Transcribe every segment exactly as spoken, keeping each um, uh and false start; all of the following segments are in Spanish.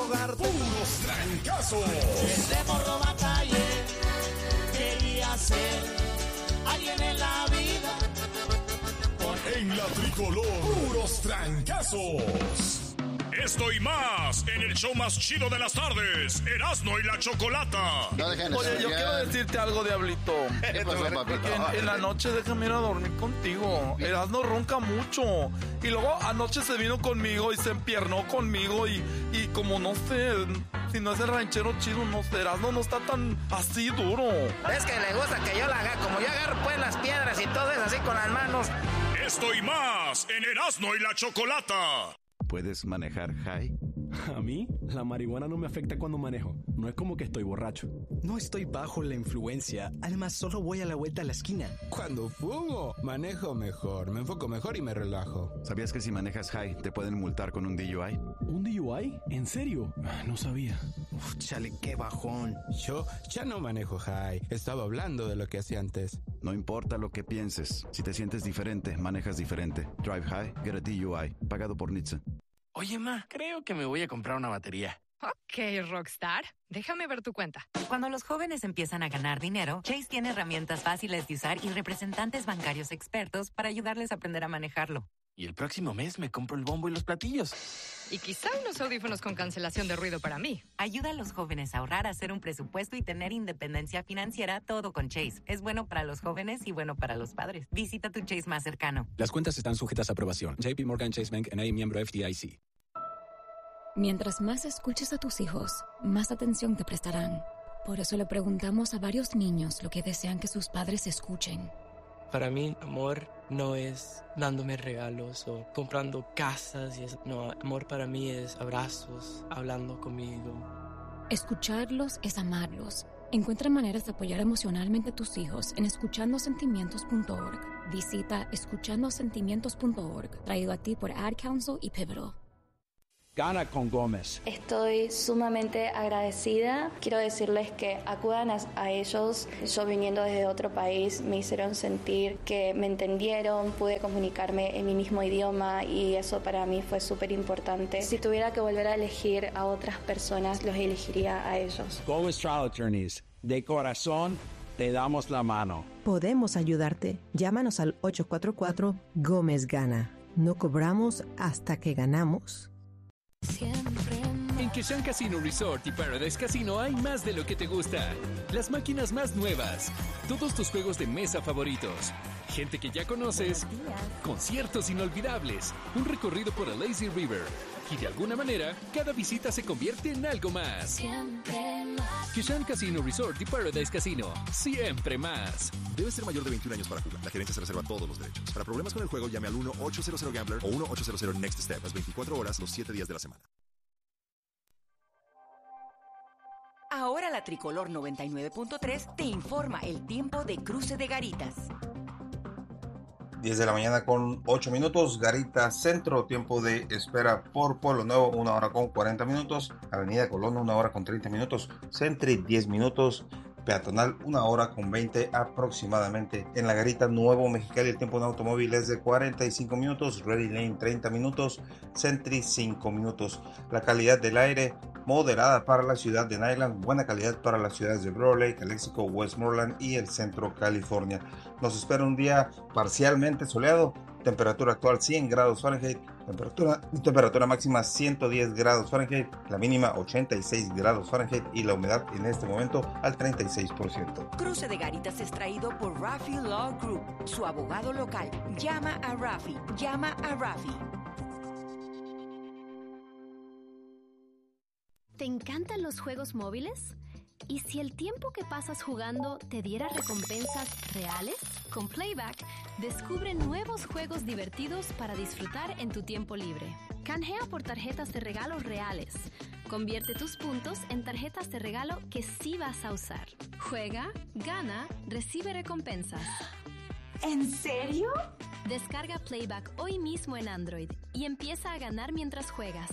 rogar. Puros trancazos. Desde morro batallé, quería ser alguien en la vida. En la tricolor, puros trancazos. Esto y más en el show más chido de las tardes, Erasmo y la Chocolata. No, Oye, yo quiero decirte algo, Diablito. ¿Qué pasó, papito? Porque en, en la noche déjame ir a dormir contigo. Erasmo ronca mucho. Y luego anoche se vino conmigo y se empiernó conmigo. Y, y como no sé, si no es el ranchero chido, no sé, Erasmo no está tan así duro. Es que le gusta que yo la haga. Como yo agarro pues las piedras y todo es así con las manos. Esto y más en Erasmo y la Chocolata. ¿Puedes manejar high? A mí, la marihuana no me afecta cuando manejo. No es como que estoy borracho. No estoy bajo la influencia. Además, solo voy a la vuelta a la esquina. Cuando fumo, manejo mejor, me enfoco mejor y me relajo. ¿Sabías que si manejas high te pueden multar con un D U I? ¿Un D U I? ¿En serio? No sabía. Uf, chale, qué bajón. Yo ya no manejo high. Estaba hablando de lo que hacía antes. No importa lo que pienses. Si te sientes diferente, manejas diferente. Drive high, get a D U I. Pagado por N H T S A. Oye, ma, creo que me voy a comprar una batería. Ok, Rockstar. Déjame ver tu cuenta. Cuando los jóvenes empiezan a ganar dinero, Chase tiene herramientas fáciles de usar y representantes bancarios expertos para ayudarles a aprender a manejarlo. Y el próximo mes me compro el bombo y los platillos. Y quizá unos audífonos con cancelación de ruido para mí. Ayuda a los jóvenes a ahorrar, a hacer un presupuesto y tener independencia financiera, todo con Chase. Es bueno para los jóvenes y bueno para los padres. Visita tu Chase más cercano. Las cuentas están sujetas a aprobación. J P Morgan Chase Bank N A, miembro F D I C. Mientras más escuches a tus hijos, más atención te prestarán. Por eso le preguntamos a varios niños lo que desean que sus padres escuchen. Para mí, amor no es dándome regalos o comprando casas y eso. No, amor para mí es abrazos, hablando conmigo. Escucharlos es amarlos. Encuentra maneras de apoyar emocionalmente a tus hijos en escuchando sentimientos punto org. Visita escuchando sentimientos punto org, traído a ti por Ad Council y Pivotal. Gana con Gómez. Estoy sumamente agradecida. Quiero decirles que acudan a, a ellos. Yo viniendo desde otro país me hicieron sentir que me entendieron, pude comunicarme en mi mismo idioma y eso para mí fue súper importante. Si tuviera que volver a elegir a otras personas, los elegiría a ellos. Gómez Trial Attorneys. De corazón, te damos la mano. Podemos ayudarte. Llámanos al ocho cuatro cuatro Gómez Gana. No cobramos hasta que ganamos. En Kishan Casino Resort y Paradise Casino hay más de lo que te gusta. Las máquinas más nuevas, todos tus juegos de mesa favoritos, gente que ya conoces, conciertos inolvidables, un recorrido por el Lazy River. Y de alguna manera, cada visita se convierte en algo más. Kishan Casino Resort y Paradise Casino. Siempre más. Debe ser mayor de veintiún años para jugar. La gerencia se reserva todos los derechos. Para problemas con el juego, llame al uno ocho cero cero Gambler o uno ocho cero cero Next Step. Las veinticuatro horas, los siete días de la semana. Ahora la Tricolor noventa y nueve punto tres te informa el tiempo de cruce de Garitas. diez de la mañana con ocho minutos, Garita Centro, tiempo de espera por Pueblo Nuevo, una hora con cuarenta minutos, Avenida Colón, una hora con treinta minutos, Sentry, diez minutos, Peatonal, una hora con veinte aproximadamente. En la Garita Nuevo Mexicali, el tiempo en automóvil es de cuarenta y cinco minutos, Ready Lane, treinta minutos, Sentry, cinco minutos. La calidad del aire, moderada para la ciudad de Nyland, buena calidad para las ciudades de Broward Lake, Calexico, Westmoreland y el centro California. Nos espera un día parcialmente soleado, temperatura actual cien grados Fahrenheit, temperatura, temperatura máxima ciento diez grados Fahrenheit, la mínima ochenta y seis grados Fahrenheit y la humedad en este momento al treinta y seis por ciento. Cruce de Garitas es traído por Rafi Law Group, su abogado local. Llama a Rafi, llama a Rafi. ¿Te encantan los juegos móviles? ¿Y si el tiempo que pasas jugando te diera recompensas reales? Con Playback, descubre nuevos juegos divertidos para disfrutar en tu tiempo libre. Canjea por tarjetas de regalo reales. Convierte tus puntos en tarjetas de regalo que sí vas a usar. Juega, gana, recibe recompensas. ¿En serio? Descarga Playback hoy mismo en Android y empieza a ganar mientras juegas.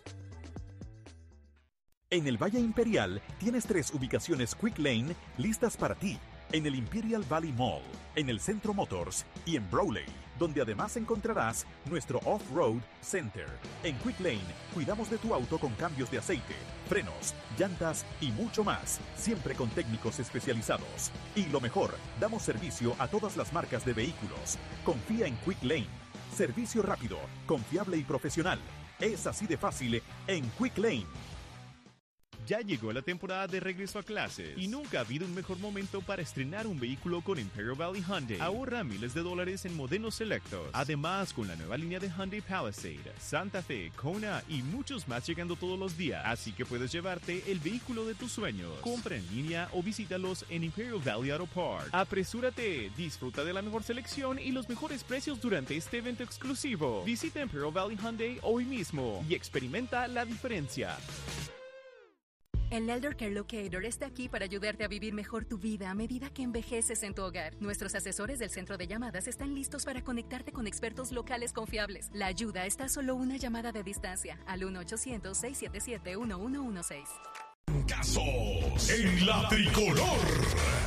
En el Valle Imperial tienes tres ubicaciones Quick Lane listas para ti. En el Imperial Valley Mall, en el Centro Motors y en Browley. donde además encontrarás nuestro Off-Road Center. En Quick Lane, cuidamos de tu auto con cambios de aceite, frenos, llantas y mucho más, siempre con técnicos especializados. Y lo mejor, damos servicio a todas las marcas de vehículos. Confía en Quick Lane. Servicio rápido, confiable y profesional. Es así de fácil en Quick Lane. Ya llegó la temporada de regreso a clases y nunca ha habido un mejor momento para estrenar un vehículo con Imperial Valley Hyundai. Ahorra miles de dólares en modelos selectos. Además, con la nueva línea de Hyundai Palisade, Santa Fe, Kona y muchos más llegando todos los días. Así que puedes llevarte el vehículo de tus sueños. Compra en línea o visítalos en Imperial Valley Auto Park. Apresúrate, disfruta de la mejor selección y los mejores precios durante este evento exclusivo. Visita Imperial Valley Hyundai hoy mismo y experimenta la diferencia. El Elder Care Locator está aquí para ayudarte a vivir mejor tu vida a medida que envejeces en tu hogar. Nuestros asesores del centro de llamadas están listos para conectarte con expertos locales confiables. La ayuda está a solo una llamada de distancia al uno ochocientos, seis siete siete, uno uno uno seis. Casos en la tricolor.